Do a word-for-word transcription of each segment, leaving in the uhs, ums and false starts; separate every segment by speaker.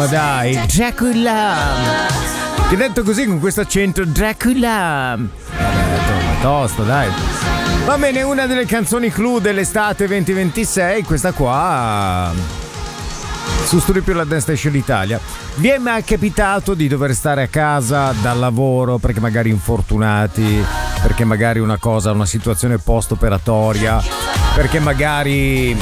Speaker 1: No dai, Dracula. Ti ho detto così con questo accento, Dracula. Vabbè, tosto, dai. Va bene, una delle canzoni clou dell'estate venti ventisei, questa qua su Studio Più, la Dance Station Italia. Vi è mai capitato di dover stare a casa dal lavoro perché magari infortunati, perché magari una cosa, una situazione post-operatoria, perché magari...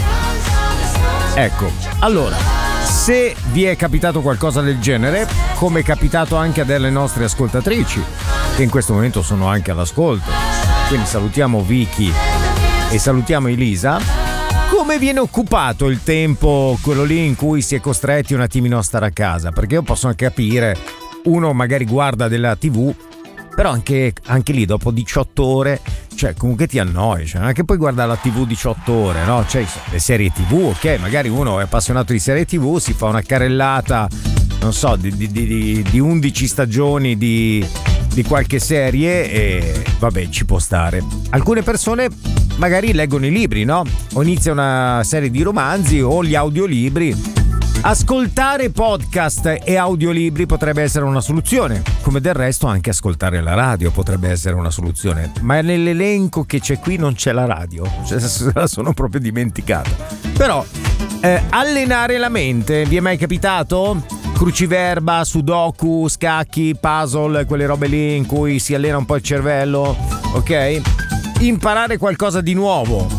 Speaker 1: Ecco, allora, se vi è capitato qualcosa del genere, come è capitato anche a delle nostre ascoltatrici, che in questo momento sono anche all'ascolto, quindi salutiamo Vicky e salutiamo Elisa, come viene occupato il tempo, quello lì in cui si è costretti un attimino a stare a casa? Perché io posso anche capire, uno magari guarda della tivù, però anche, anche lì dopo diciotto ore, cioè comunque ti annoi, cioè non è che puoi guardare la tivù diciotto ore, no? Cioè le serie tivù, ok, magari uno è appassionato di serie tivù, si fa una carrellata, non so, di, di, di, di undici stagioni di, di qualche serie e vabbè, ci può stare. Alcune persone magari leggono i libri, no? O inizia una serie di romanzi o gli audiolibri. Ascoltare podcast e audiolibri potrebbe essere una soluzione, come del resto anche ascoltare la radio potrebbe essere una soluzione, ma nell'elenco che c'è qui non c'è la radio, cioè se la sono proprio dimenticata. Però eh, allenare la mente, vi è mai capitato? Cruciverba, sudoku, scacchi, puzzle, quelle robe lì in cui si allena un po' il cervello, ok? Imparare qualcosa di nuovo.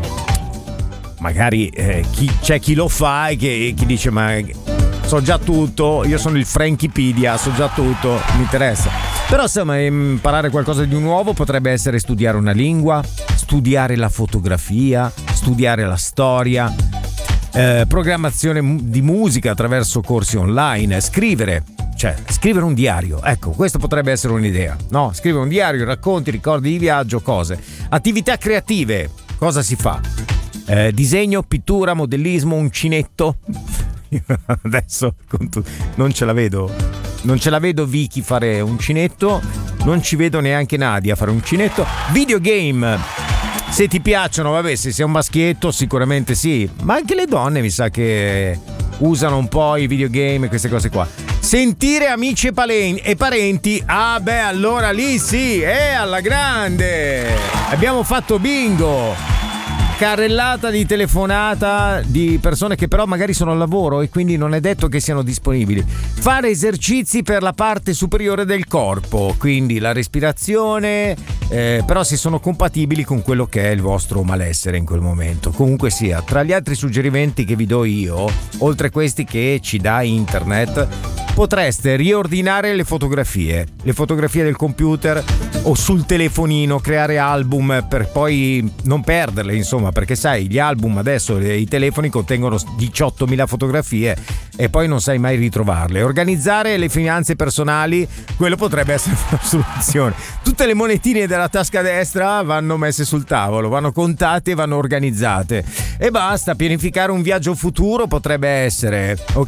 Speaker 1: Magari eh, chi, c'è chi lo fa e che, chi dice ma so già tutto, io sono il Frankipedia, so già tutto, mi interessa. Però insomma, imparare qualcosa di nuovo potrebbe essere studiare una lingua, studiare la fotografia, studiare la storia, eh, programmazione di musica attraverso corsi online, scrivere, cioè scrivere un diario. Ecco, questo potrebbe essere un'idea, no? Scrivere un diario, racconti, ricordi di viaggio, cose. Attività creative, cosa si fa? Eh, disegno, pittura, modellismo, uncinetto. Adesso non ce la vedo, non ce la vedo Vicky fare uncinetto, non ci vedo neanche Nadia fare uncinetto. Videogame, se ti piacciono, vabbè, se sei un maschietto sicuramente sì, ma anche le donne mi sa che usano un po' i videogame e queste cose qua. Sentire amici e, palen- e parenti, ah beh, allora lì sì, è alla grande, abbiamo fatto bingo. Carrellata di telefonata di persone che però magari sono al lavoro e quindi non è detto che siano disponibili. Fare esercizi per la parte superiore del corpo, quindi la respirazione, eh, però se sono compatibili con quello che è il vostro malessere in quel momento. Comunque sia, tra gli altri suggerimenti che vi do io, oltre a questi che ci dà internet, potreste riordinare le fotografie, le fotografie del computer o sul telefonino, creare album per poi non perderle, insomma, perché sai, gli album adesso, i telefoni contengono diciottomila fotografie e poi non sai mai ritrovarle. Organizzare le finanze personali, quello potrebbe essere una soluzione. Tutte le monetine della tasca destra vanno messe sul tavolo, vanno contate e vanno organizzate e basta. Pianificare un viaggio futuro potrebbe essere, ok?